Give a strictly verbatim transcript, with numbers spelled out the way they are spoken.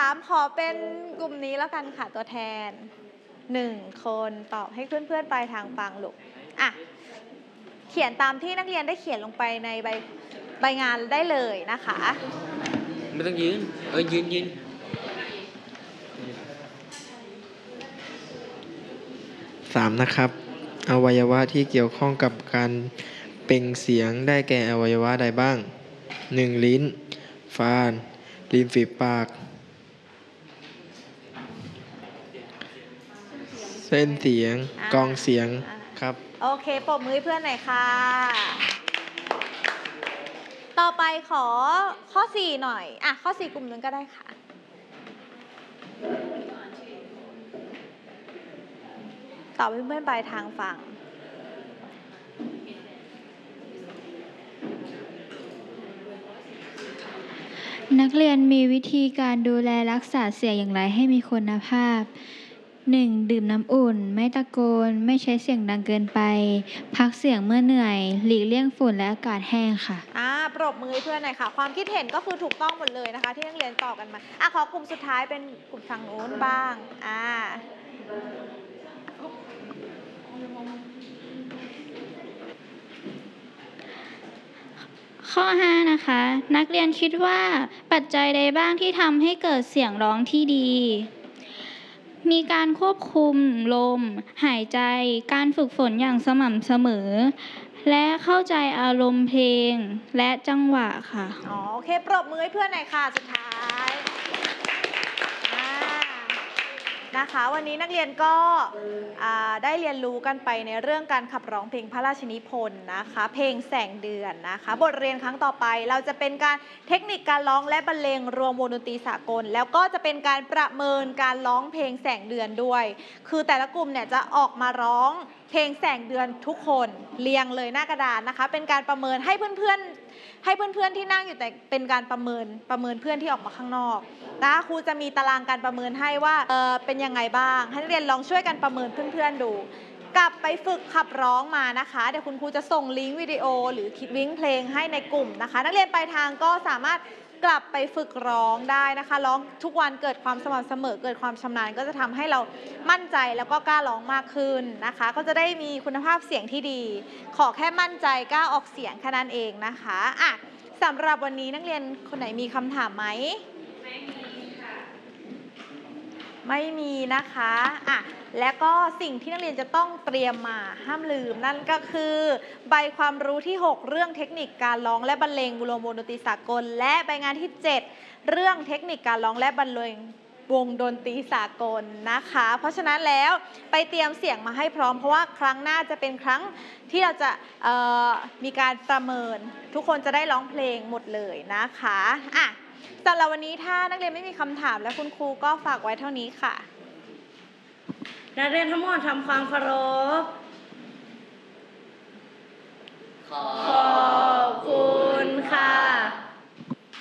ามขอเป็นกลุ่มนี้แล้วกันค่ะตัวแทนหนึ่งคนตอบให้เพื่อนๆปลายทางฟังลูกอ่ะเขียนตามที่นักเรียนได้เขียนลงไปในใบใบงานได้เลยนะคะไม่ต้องยืนเออยืนยืนสามนะครับอวัยวะที่เกี่ยวข้องกับการเปล่งเสียงได้แก่อวัยวะใดบ้างหนึ่งลิ้นฟันริมฝีปากเส้นเสียงกองเสียงครับโอเคปรบมือให้เพื่อนหน่อยค่ะต่อไปขอข้อสี่หน่อยอ่ะข้อสี่กลุ่มนึงก็ได้ค่ะตอบให้เพื่อนปลายทางฟังนักเรียนมีวิธีการดูแลรักษาเสียงอย่างไรให้มีคุณภาพ หนึ่ง. ดื่มน้ำอุ่นไม่ตะโกนไม่ใช้เสียงดังเกินไปพักเสียงเมื่อเหนื่อยหลีกเลี่ยงฝุ่นและอากาศแห้งค่ะอ่าปรบมือให้เพื่อนหน่อยค่ะความคิดเห็นก็คือถูกต้องหมดเลยนะคะที่นักเรียนตอบกันมาอ่ะขอกลุ่มสุดท้ายเป็นกลุ่มทางโน้นบ้างอ่าข้อห้านะคะนักเรียนคิดว่าปัจจัยใดบ้างที่ทำให้เกิดเสียงร้องที่ดีมีการควบคุมลมหายใจการฝึกฝนอย่างสม่ำเสมอและเข้าใจอารมณ์เพลงและจังหวะค่ะอ๋อโอเคปรบมือให้เพื่อนหน่อยค่ะสุดท้ายนะคะวันนี้นักเรียนก็ได้เรียนรู้กันไปในเรื่องการขับร้องเพลงพระราชนิพนธ์นะคะเพลงแสงเดือนนะคะบทเรียนครั้งต่อไปเราจะเป็นการเทคนิคการร้องและบรรเลงรวมวงดนตรีสากลแล้วก็จะเป็นการประเมินการร้องเพลงแสงเดือนด้วยคือแต่ละกลุ่มเนี่ยจะออกมาร้องเพลงแสงเดือนทุกคนเรียงเลยหน้ากระดานนะคะเป็นการประเมินให้เพื่อนๆให้เพื่อนๆที่นั่งอยู่แต่เป็นการประเมินประเมินเพื่อนที่ออกมาข้างนอกนะครูจะมีตารางการประเมินให้ว่าเออเป็นยังไงบ้างให้นักเรียนลองช่วยกันประเมินเพื่อนๆดูกลับไปฝึกขับร้องมานะคะเดี๋ยวคุณครูจะส่งลิงก์วิดีโอหรือคลิปลิงก์เพลงให้ในกลุ่มนะคะนักเรียนปลายทางก็สามารถกลับไปฝึกร้องได้นะคะร้องทุกวันเกิดความสม่ำเสมอเกิดความชำนาญก็จะทำให้เรามั่นใจแล้วก็กล้าร้องมากขึ้นนะคะก็จะได้มีคุณภาพเสียงที่ดีขอแค่มั่นใจกล้าออกเสียงแค่นั้นเองนะคะอ่ะสำหรับวันนี้นักเรียนคนไหนมีคำถามไหมไม่มีนะคะอ่ะและก็สิ่งที่นักเรียนจะต้องเตรียมมาห้ามลืมนั่นก็คือใบความรู้ที่หกเรื่องเทคนิคการร้องและบรรเลงรวมวงดนตรีสากลและใบงานที่เจ็ดเรื่องเทคนิคการร้องและบรรเลงวงดนตรีสากลนะคะเพราะฉะนั้นแล้วไปเตรียมเสียงมาให้พร้อมเพราะว่าครั้งหน้าจะเป็นครั้งที่เราจะมีการประเมินทุกคนจะได้ร้องเพลงหมดเลยนะคะอ่ะสำหรับวันนี้ถ้านักเรียนไม่มีคำถามและคุณครูก็ฝากไว้เท่านี้ค่ะนักเรียนทั้งหมดทำความเคารพขอ